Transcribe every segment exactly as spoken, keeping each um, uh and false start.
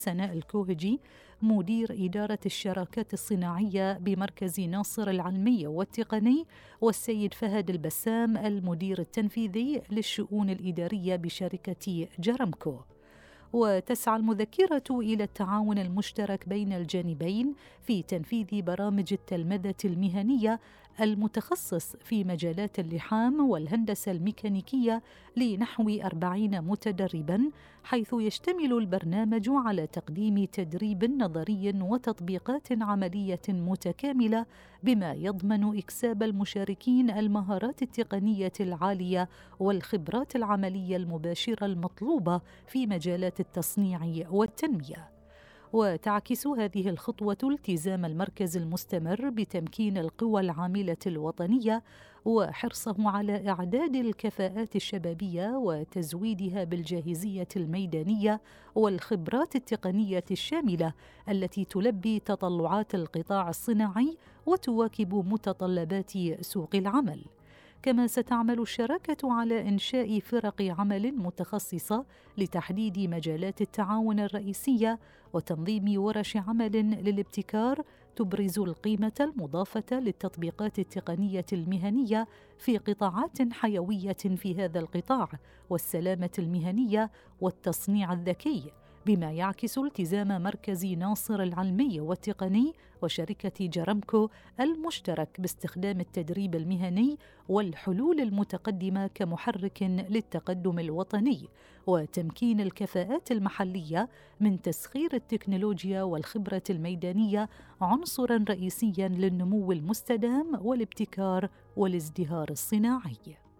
سناء الكوهجي مدير إدارة الشراكات الصناعية بمركز ناصر العلمي والتقني، والسيد فهد البسام المدير التنفيذي للشؤون الإدارية بشركة جرامكو. وتسعى المذكرة إلى التعاون المشترك بين الجانبين في تنفيذ برامج التلمذة المهنية المتخصص في مجالات اللحام والهندسة الميكانيكية لنحو أربعين متدرباً، حيث يشتمل البرنامج على تقديم تدريب نظري وتطبيقات عملية متكاملة، بما يضمن إكساب المشاركين المهارات التقنية العالية والخبرات العملية المباشرة المطلوبة في مجالات التصنيع والتنمية. وتعكس هذه الخطوة التزام المركز المستمر بتمكين القوى العاملة الوطنية وحرصه على إعداد الكفاءات الشبابية وتزويدها بالجاهزية الميدانية والخبرات التقنية الشاملة التي تلبي تطلعات القطاع الصناعي وتواكب متطلبات سوق العمل. كما ستعمل الشراكة على إنشاء فرق عمل متخصصة لتحديد مجالات التعاون الرئيسية وتنظيم ورش عمل للابتكار تبرز القيمة المضافة للتطبيقات التقنية المهنية في قطاعات حيوية في هذا القطاع والسلامة المهنية والتصنيع الذكي، بما يعكس التزام مركز ناصر العلمي والتقني وشركة جرامكو المشترك باستخدام التدريب المهني والحلول المتقدمة كمحرك للتقدم الوطني وتمكين الكفاءات المحلية من تسخير التكنولوجيا والخبرة الميدانية عنصراً رئيسياً للنمو المستدام والابتكار والازدهار الصناعي.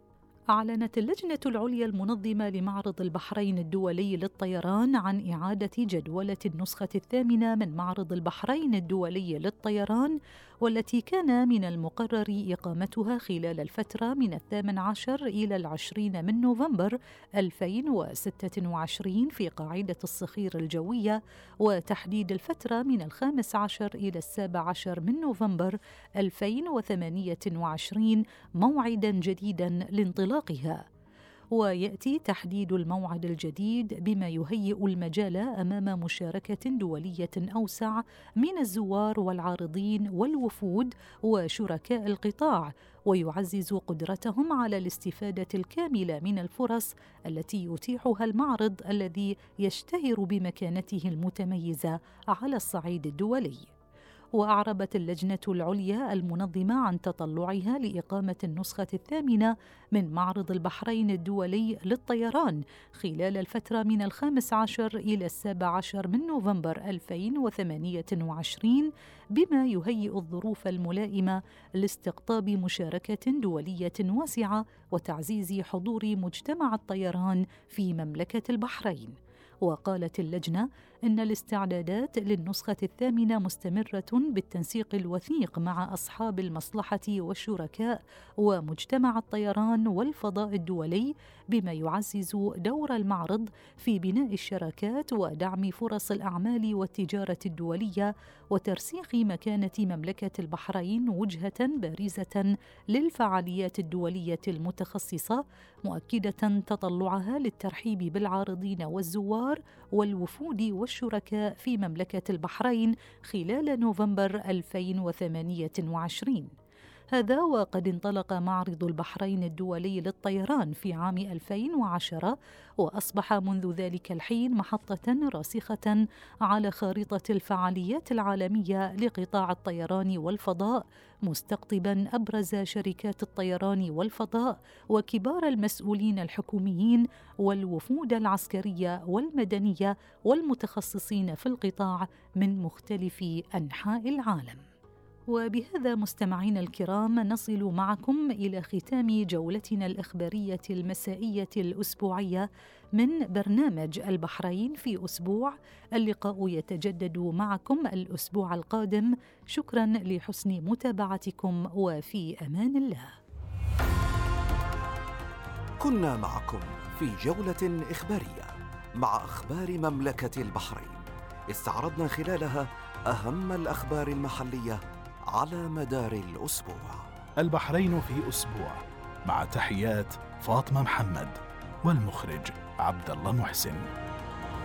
أعلنت اللجنة العليا المنظمة لمعرض البحرين الدولي للطيران عن إعادة جدولة النسخة الثامنة من معرض البحرين الدولي للطيران، والتي كان من المقرر إقامتها خلال الفترة من الثامن عشر إلى العشرين من نوفمبر ألفين وستة وعشرين في قاعدة الصخير الجوية، وتحديد الفترة من الخامس عشر إلى السابع عشر من نوفمبر ألفين وثمانية وعشرين موعداً جديداً لانطلاقها. ويأتي تحديد الموعد الجديد بما يهيئ المجال أمام مشاركة دولية أوسع من الزوار والعارضين والوفود وشركاء القطاع، ويعزز قدرتهم على الاستفادة الكاملة من الفرص التي يتيحها المعرض الذي يشتهر بمكانته المتميزة على الصعيد الدولي. وأعربت اللجنة العليا المنظمة عن تطلعها لإقامة النسخة الثامنة من معرض البحرين الدولي للطيران خلال الفترة من الخامس عشر إلى السابع عشر من نوفمبر ألفين وثمانية وعشرين، بما يهيئ الظروف الملائمة لاستقطاب مشاركة دولية واسعة وتعزيز حضور مجتمع الطيران في مملكة البحرين. وقالت اللجنة إن الاستعدادات للنسخة الثامنة مستمرة بالتنسيق الوثيق مع أصحاب المصلحة والشركاء ومجتمع الطيران والفضاء الدولي، بما يعزز دور المعرض في بناء الشراكات ودعم فرص الأعمال والتجارة الدولية وترسيخ مكانة مملكة البحرين وجهة بارزة للفعاليات الدولية المتخصصة، مؤكدة تطلعها للترحيب بالعارضين والزوار والوفود والشركاء في مملكة البحرين خلال نوفمبر ألفين وثمانية وعشرين. هذا وقد انطلق معرض البحرين الدولي للطيران في عام ألفين وعشرة، وأصبح منذ ذلك الحين محطة راسخة على خارطة الفعاليات العالمية لقطاع الطيران والفضاء، مستقطبا أبرز شركات الطيران والفضاء وكبار المسؤولين الحكوميين والوفود العسكرية والمدنية والمتخصصين في القطاع من مختلف أنحاء العالم. وبهذا مستمعينا الكرام نصل معكم إلى ختام جولتنا الإخبارية المسائية الأسبوعية من برنامج البحرين في أسبوع. اللقاء يتجدد معكم الأسبوع القادم. شكرا لحسن متابعتكم وفي أمان الله. كنا معكم في جولة إخبارية مع أخبار مملكة البحرين، استعرضنا خلالها أهم الأخبار المحلية على مدار الأسبوع. البحرين في أسبوع، مع تحيات فاطمة محمد والمخرج عبد الله محسن.